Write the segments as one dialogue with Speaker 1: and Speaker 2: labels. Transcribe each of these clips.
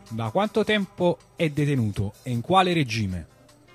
Speaker 1: Da quanto tempo è detenuto e in quale regime?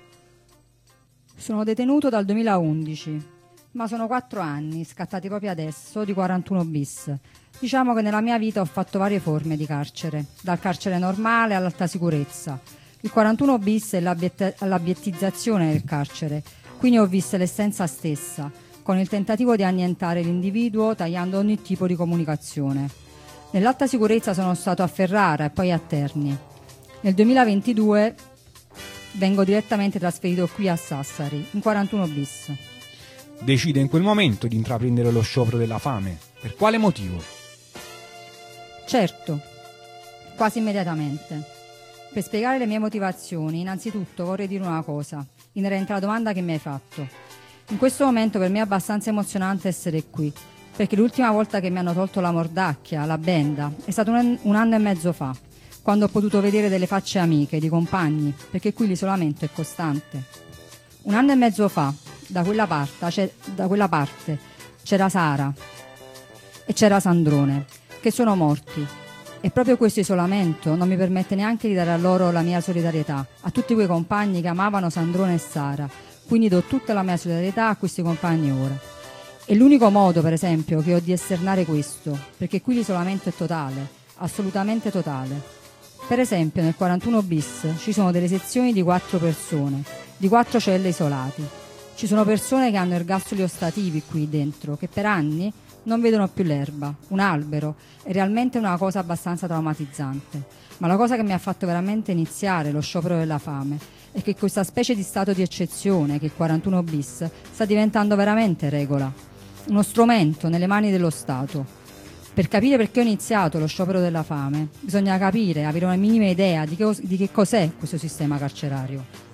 Speaker 2: Sono detenuto dal 2011, ma sono 4 anni, scattati proprio adesso, di 41 bis. Diciamo che nella mia vita ho fatto varie forme di carcere, dal carcere normale all'alta sicurezza. Il 41 bis è l'abiettizzazione del carcere, quindi ho visto l'essenza stessa, con il tentativo di annientare l'individuo tagliando ogni tipo di comunicazione. Nell'alta sicurezza sono stato a Ferrara e poi a Terni. Nel 2022 vengo direttamente trasferito qui a Sassari, in 41 bis.
Speaker 1: Decide in quel momento di intraprendere lo sciopero della fame. Per quale motivo?
Speaker 2: Certo, quasi immediatamente. Per spiegare le mie motivazioni, innanzitutto vorrei dire una cosa, inerente alla domanda che mi hai fatto. In questo momento per me è abbastanza emozionante essere qui, perché l'ultima volta che mi hanno tolto la mordacchia, la benda, è stato un anno e mezzo fa, quando ho potuto vedere delle facce amiche, di compagni, perché qui l'isolamento è costante. Un anno e mezzo fa, da quella parte c'era Sara e c'era Sandrone, che sono morti. E proprio questo isolamento non mi permette neanche di dare a loro la mia solidarietà, a tutti quei compagni che amavano Sandrone e Sara. Quindi do tutta la mia solidarietà a questi compagni ora. È l'unico modo, per esempio, che ho di esternare questo, perché qui l'isolamento è totale, assolutamente totale. Per esempio, nel 41 bis ci sono delle sezioni di 4 persone, di 4 celle isolati. Ci sono persone che hanno ergastoli ostativi qui dentro, che per anni non vedono più l'erba, un albero. È realmente una cosa abbastanza traumatizzante. Ma la cosa che mi ha fatto veramente iniziare lo sciopero della fame è che questa specie di stato di eccezione, che il 41 bis, sta diventando veramente regola. Uno strumento nelle mani dello Stato. Per capire perché ho iniziato lo sciopero della fame, bisogna capire, avere una minima idea di che cos'è questo sistema carcerario.